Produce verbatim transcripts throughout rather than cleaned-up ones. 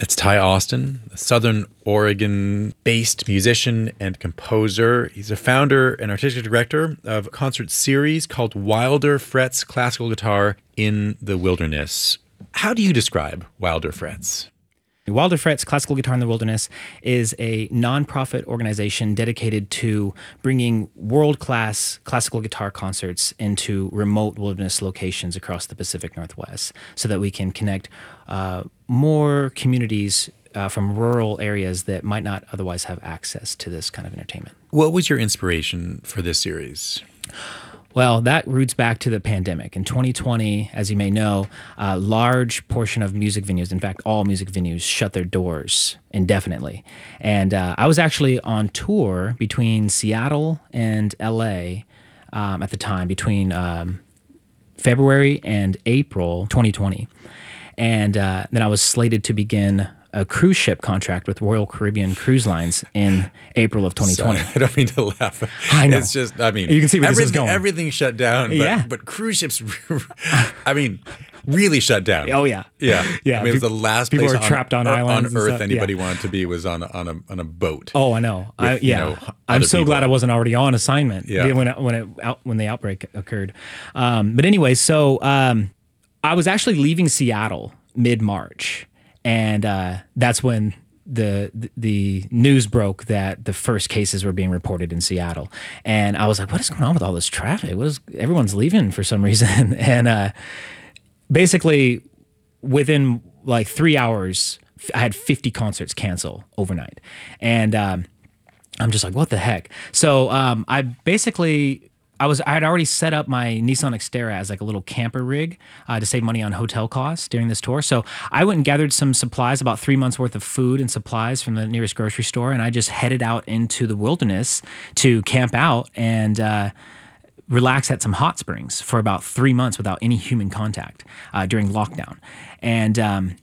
That's Ty Austin, a Southern Oregon-based musician and composer. He's a founder and artistic director of a concert series called Wilder Frets Classical Guitar in the Wilderness. How do you describe Wilder Frets? Wilder Frets Classical Guitar in the Wilderness is a nonprofit organization dedicated to bringing world-class classical guitar concerts into remote wilderness locations across the Pacific Northwest so that we can connect uh, more communities uh, from rural areas that might not otherwise have access to this kind of entertainment. What was your inspiration for this series? Well, that roots back to the pandemic. In twenty twenty, as you may know, a large portion of music venues, in fact, all music venues, shut their doors indefinitely. And uh, I was actually on tour between Seattle and L A um, at the time, between um, February and April twenty twenty. And uh, then I was slated to begin a cruise ship contract with Royal Caribbean Cruise Lines in April of twenty twenty. Sorry, I don't mean to laugh. I know. It's just, I mean, you can see where this is going. Everything shut down, but, yeah. but cruise ships, I mean, really shut down. Oh, yeah. Yeah. yeah. I mean, it was the last people place are trapped on, on islands on Earth stuff. anybody yeah. wanted to be was on a, on a, on a boat. Oh, I know. With, I, yeah. You know, I'm so people. glad I wasn't already on assignment yeah. when it, when it out, when the outbreak occurred. Um, but anyway, so um, I was actually leaving Seattle mid-March, and uh, that's when the the news broke that the first cases were being reported in Seattle. And I was like, what is going on with all this traffic? What is, everyone's leaving for some reason. And uh, basically, within like three hours, I had fifty concerts cancel overnight. And um, I'm just like, what the heck? So um, I basically... I was I had already set up my Nissan Xterra as like a little camper rig uh, to save money on hotel costs during this tour. So I went and gathered some supplies, about three months worth of food and supplies from the nearest grocery store, and I just headed out into the wilderness to camp out and uh, relax at some hot springs for about three months without any human contact uh, during lockdown. And um,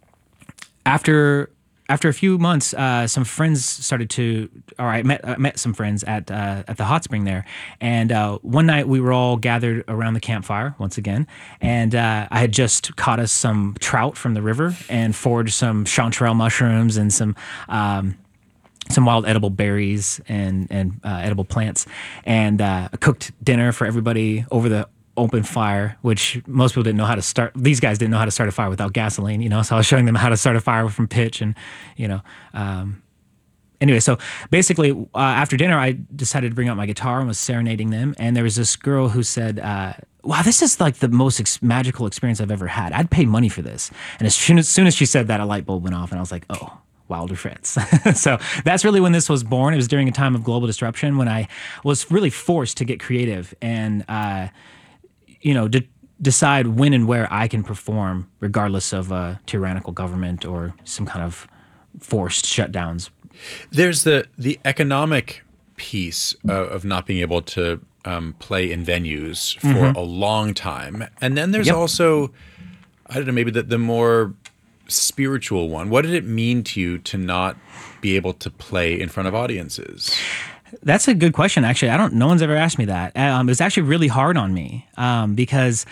after... After a few months, uh, some friends started to, or I met uh, met some friends at uh, at the hot spring there, and uh, one night we were all gathered around the campfire once again, and uh, I had just caught us some trout from the river and foraged some chanterelle mushrooms and some um, some wild edible berries and and uh, edible plants, and uh, I cooked dinner for everybody over the open fire, which most people didn't know how to start. These guys didn't know how to start a fire without gasoline, you know, so I was showing them how to start a fire from pitch and, you know, um, anyway, so basically uh, after dinner, I decided to bring out my guitar and was serenading them. And there was this girl who said, uh, wow, this is like the most ex- magical experience I've ever had. I'd pay money for this. And as soon as, soon as she said that, a light bulb went off and I was like, oh, Wilder Frets. So that's really when this was born. It was during a time of global disruption when I was really forced to get creative and, uh, you know, de- decide when and where I can perform regardless of a tyrannical government or some kind of forced shutdowns. There's the the economic piece of, of not being able to um, play in venues for mm-hmm. a long time. And then there's yep. also, I don't know, maybe the, the more spiritual one. What did it mean to you to not be able to play in front of audiences? That's a good question, actually. I don't. No one's ever asked me that. Um, it was actually really hard on me um, because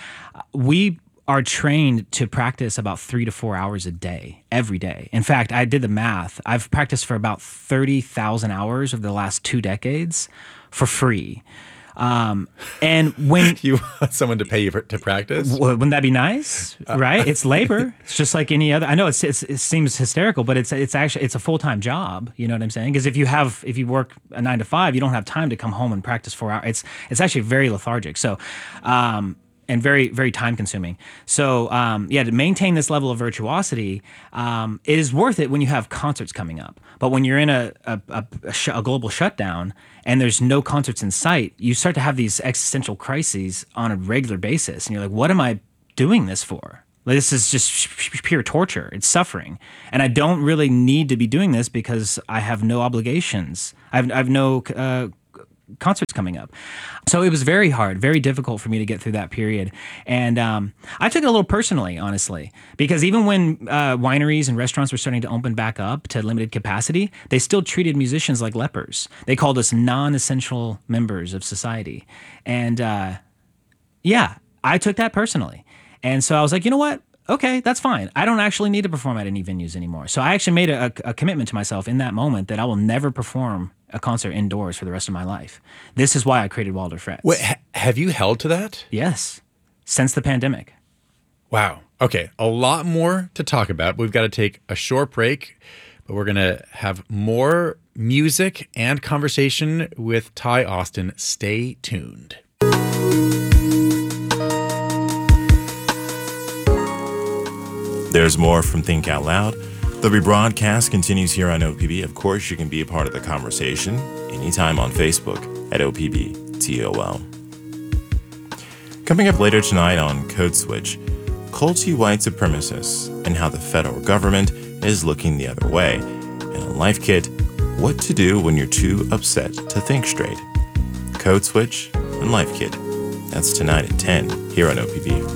we are trained to practice about three to four hours a day, every day. In fact, I did the math. I've practiced for about thirty thousand hours over the last two decades for free. Um, and when you want someone to pay you for, to practice, w- wouldn't that be nice? Right? It's labor. It's just like any other. I know it's, it's it seems hysterical, but it's it's actually it's a full time job. You know what I'm saying? Because if you have if you work a nine to five, you don't have time to come home and practice four hours. It's it's actually very lethargic. So. Um, and very, very time consuming. So, um, yeah, to maintain this level of virtuosity, um, it is worth it when you have concerts coming up. But when you're in a a, a, a, sh- a global shutdown and there's no concerts in sight, you start to have these existential crises on a regular basis. And you're like, what am I doing this for? Like, this is just pure torture. It's suffering. And I don't really need to be doing this because I have no obligations. I have, I have no... Uh, concerts coming up. So it was very hard, very difficult for me to get through that period. And um, I took it a little personally, honestly, because even when uh, wineries and restaurants were starting to open back up to limited capacity, they still treated musicians like lepers. They called us non-essential members of society. And uh, yeah, I took that personally. And so I was like, you know what? okay, that's fine. I don't actually need to perform at any venues anymore. So I actually made a, a commitment to myself in that moment that I will never perform a concert indoors for the rest of my life. This is why I created Wilder Frets. Wait, ha- have you held to that? Yes, since the pandemic. Wow. Okay, a lot more to talk about. We've got to take a short break, but we're going to have more music and conversation with Ty Austin. Stay tuned. There's more from Think Out Loud. The rebroadcast continues here on O P B. Of course, you can be a part of the conversation anytime on Facebook at O P B T O L. Coming up later tonight on Code Switch, culty white supremacists and how the federal government is looking the other way. And on Life Kit, what to do when you're too upset to think straight. Code Switch and Life Kit. That's tonight at ten here on O P B.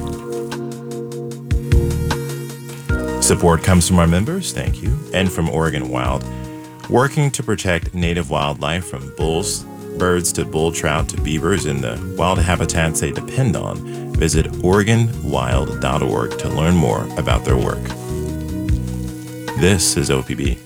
Support comes from our members, thank you, and from Oregon Wild, working to protect native wildlife from bulls, birds to bull trout to beavers in the wild habitats they depend on. Visit Oregon Wild dot org to learn more about their work. This is O P B.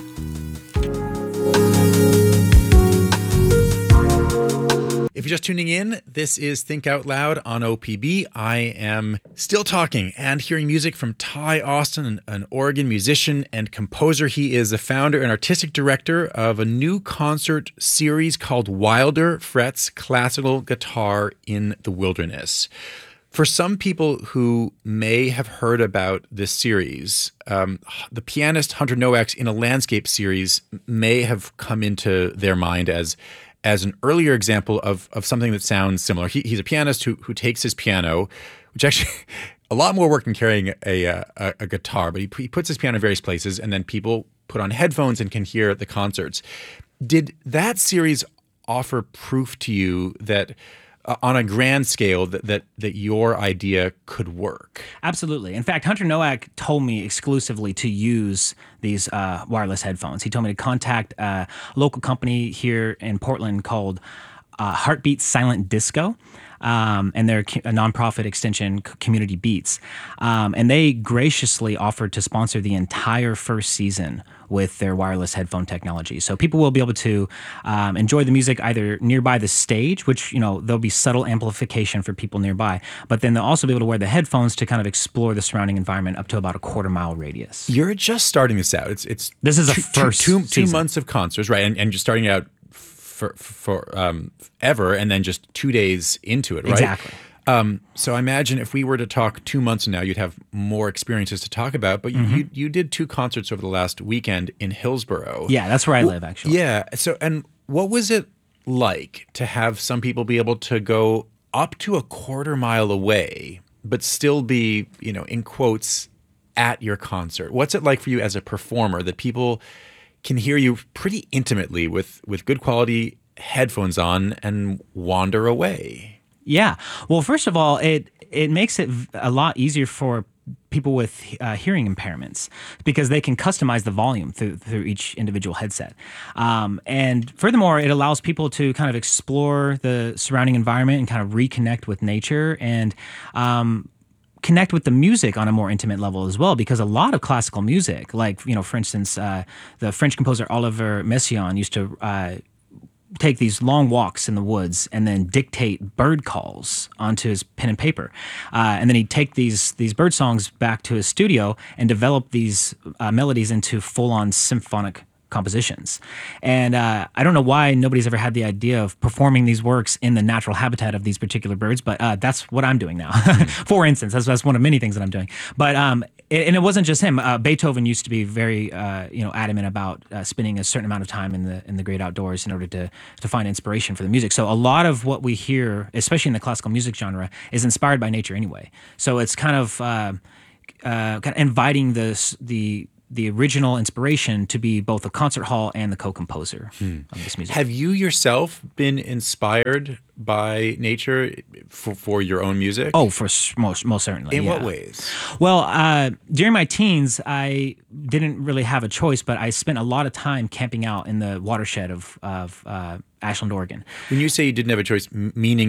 If you're just tuning in, this is Think Out Loud on O P B. I am still talking and hearing music from Ty Austin, an Oregon musician and composer. He is the founder and artistic director of a new concert series called Wilder Frets Classical Guitar in the Wilderness. For some people who may have heard about this series, um, the pianist Hunter Nowak's In a Landscape series may have come into their mind as as an earlier example of of something that sounds similar. He, he's a pianist who who takes his piano, which actually a lot more work than carrying a a, a guitar, but he, he puts his piano in various places, and then people put on headphones and can hear the concerts. Did that series offer proof to you that uh, on a grand scale that, that that your idea could work? Absolutely. In fact, Hunter Nowak told me exclusively to use these uh, wireless headphones. He told me to contact uh, a local company here in Portland called uh, Heartbeat Silent Disco. Um, and they're a nonprofit extension, Community Beats. Um, and they graciously offered to sponsor the entire first season with their wireless headphone technology. So people will be able to um, enjoy the music either nearby the stage, which, you know, there'll be subtle amplification for people nearby, but then they'll also be able to wear the headphones to kind of explore the surrounding environment up to about a quarter mile radius. You're just starting this out. It's it's This is a two, first two, two, two season. months of concerts, right? And, and you're starting out for for um, ever, and then just two days into it, right? Exactly. Um, so I imagine if we were to talk two months from now, you'd have more experiences to talk about. But Mm-hmm. you you did two concerts over the last weekend in Hillsboro. Yeah, that's where I live, actually. Yeah. So, and what was it like to have some people be able to go up to a quarter mile away, but still be, you know, in quotes, at your concert? What's it like for you as a performer that people can hear you pretty intimately with with good quality headphones on and wander away? Yeah. Well, first of all, it it makes it a lot easier for people with uh, hearing impairments because they can customize the volume through through each individual headset. Um, and furthermore, it allows people to kind of explore the surrounding environment and kind of reconnect with nature and um, connect with the music on a more intimate level as well, because a lot of classical music, like, you know, for instance, uh, the French composer Olivier Messiaen used to uh, take these long walks in the woods and then dictate bird calls onto his pen and paper. Uh, and then he'd take these these bird songs back to his studio and develop these uh, melodies into full-on symphonic compositions. And uh, I don't know why nobody's ever had the idea of performing these works in the natural habitat of these particular birds, but uh, that's what I'm doing now. For instance, that's, that's one of many things that I'm doing. But um, it, and it wasn't just him. Uh, Beethoven used to be very, uh, you know, adamant about uh, spending a certain amount of time in the in the great outdoors in order to to find inspiration for the music. So a lot of what we hear, especially in the classical music genre, is inspired by nature anyway. So it's kind of uh, uh, kind of inviting the the the original inspiration to be both the concert hall and the co-composer hmm. of this music. Have you yourself been inspired by nature for, for your own music? Oh, for most, most certainly. In yeah. what ways? Well, uh, during my teens, I didn't really have a choice, but I spent a lot of time camping out in the watershed of, of uh, Ashland, Oregon. When you say you didn't have a choice, m- meaning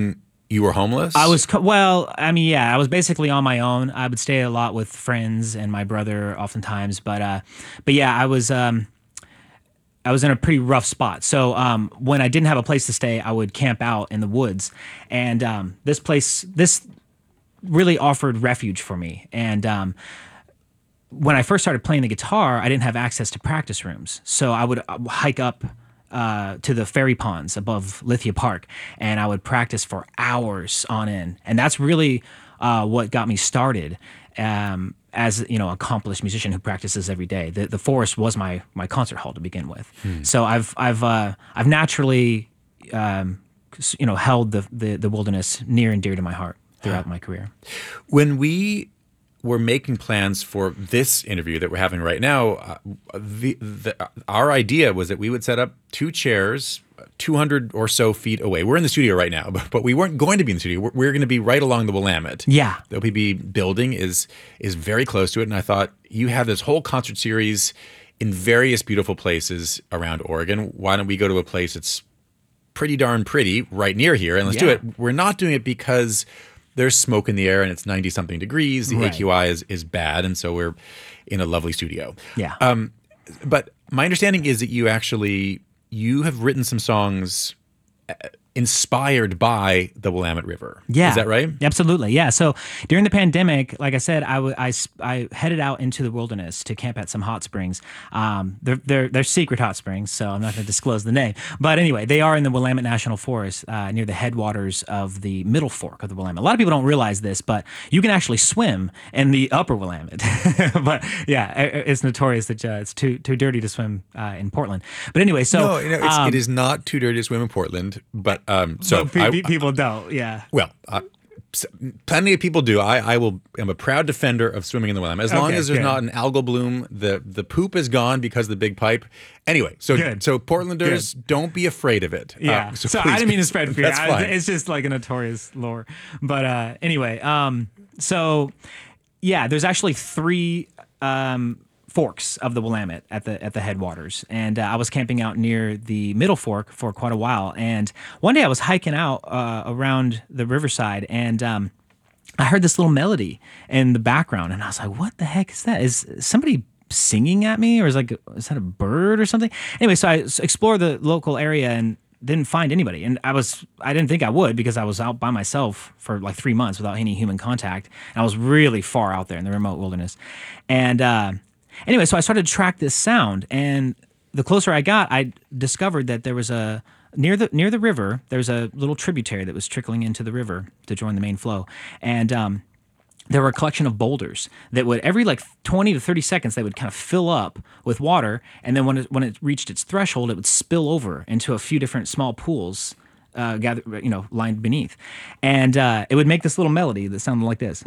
You were homeless? I was, co- well, I mean, yeah, I was basically on my own. I would stay a lot with friends and my brother oftentimes, but, uh, but yeah, I was, um, I was in a pretty rough spot. So, um, when I didn't have a place to stay, I would camp out in the woods, and, um, this place, this really offered refuge for me. And, um, when I first started playing the guitar, I didn't have access to practice rooms. So I would hike up uh, to the ferry ponds above Lithia Park, and I would practice for hours on end. And that's really uh, what got me started um, as, you know, accomplished musician who practices every day. The, the forest was my my concert hall to begin with. Hmm. So I've I've uh, I've naturally um, you know held the, the the wilderness near and dear to my heart throughout my career. When we we're making plans for this interview that we're having right now, uh, the, the, our idea was that we would set up two chairs two hundred or so feet away. We're in the studio right now, but, but we weren't going to be in the studio. We're, we're going to be right along the Willamette. Yeah. The O P B building is is very close to it, and I thought, you have this whole concert series in various beautiful places around Oregon. Why don't we go to a place that's pretty darn pretty right near here, and let's Yeah. do it. We're not doing it because there's smoke in the air and it's ninety something degrees. The Right. A Q I is, is bad. And so we're in a lovely studio. Yeah. Um, but my understanding is that you actually, you have written some songs uh, inspired by the Willamette River. Yeah. Is that right? Absolutely. Yeah. So during the pandemic, like I said, I, w- I, sp- I headed out into the wilderness to camp at some hot springs. Um, they're, they're, they're secret hot springs, so I'm not going to disclose the name. But anyway, they are in the Willamette National Forest uh, near the headwaters of the Middle Fork of the Willamette. A lot of people don't realize this, but you can actually swim in the upper Willamette. But yeah, it- it's notorious that uh, it's too too dirty to swim uh, in Portland. But anyway, so No, no it's, um, it is not too dirty to swim in Portland, but um, so pe- I, pe- people don't. Yeah. well, uh, s- plenty of people do. I, I will. I'm a proud defender of swimming in the Willamette as long Okay, as there's good. not an algal bloom. The the poop is gone because of the big pipe. Anyway, so Good. so Portlanders, don't be afraid of it. Yeah. Uh, so I please didn't mean be- to spread fear. That's I- fine. it's just like a notorious lore. But uh, anyway, um, so yeah, there's actually three um, forks of the Willamette at the at the headwaters, and uh, I was camping out near the Middle Fork for quite a while. And one day I was hiking out uh, around the riverside, and um, I heard this little melody in the background, and I was like, "What the heck is that? Is somebody singing at me, or is like is that a bird or something?" Anyway, so I s- explored the local area and didn't find anybody, and I was I didn't think I would because I was out by myself for like three months without any human contact, and I was really far out there in the remote wilderness. And uh, anyway, so I started to track this sound, and the closer I got, I discovered that there was a near the near the river. There's a little tributary that was trickling into the river to join the main flow, and um, there were a collection of boulders that would every like twenty to thirty seconds they would kind of fill up with water, and then when it, when it reached its threshold, it would spill over into a few different small pools, uh, gather you know lined beneath, and uh, it would make this little melody that sounded like this.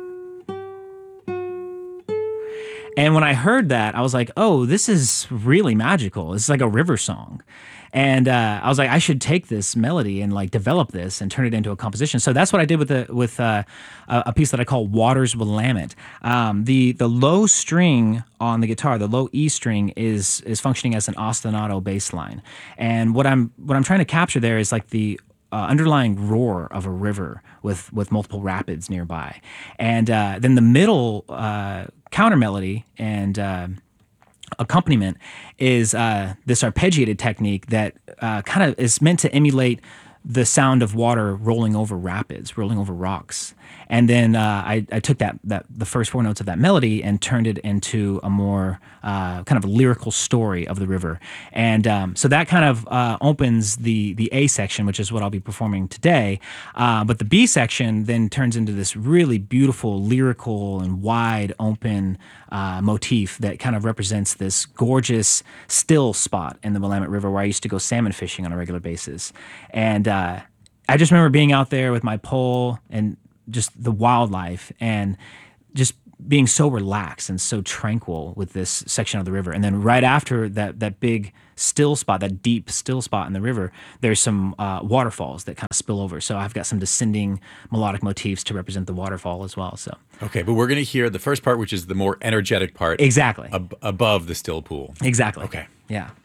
And when I heard that, I was like, "Oh, this is really magical. This is like a river song." And uh, I was like, I should take this melody and like develop this and turn it into a composition. So that's what I did with the with uh, a a piece that I call Waters Willamette. Um, the the low string on the guitar, the low E string, is is functioning as an ostinato bass line. And what I'm what I'm trying to capture there is like the Uh, underlying roar of a river with with multiple rapids nearby, and uh, then the middle uh, counter melody and uh, accompaniment is uh, this arpeggiated technique that uh, kind of is meant to emulate the sound of water rolling over rapids, rolling over rocks. And then uh, I, I took that, that the first four notes of that melody and turned it into a more uh, kind of a lyrical story of the river. And um, so that kind of uh, opens the the A section, which is what I'll be performing today. Uh, but the B section then turns into this really beautiful, lyrical, and wide open uh, motif that kind of represents this gorgeous still spot in the Willamette River where I used to go salmon fishing on a regular basis. And uh, I just remember being out there with my pole and just the wildlife and just being so relaxed and so tranquil with this section of the river. And then right after that that big still spot, that deep still spot in the river, there's some uh, waterfalls that kind of spill over. So I've got some descending melodic motifs to represent the waterfall as well. So Okay, but we're going to hear the first part, which is the more energetic part. exactly, ab- above the still pool. exactly. Okay. Yeah.